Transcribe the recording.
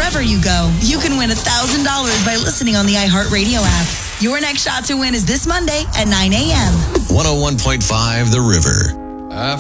wherever you go. You can win $1,000 by listening on the iHeartRadio app. Your next shot to win is this Monday at 9 a.m. 101.5 The River.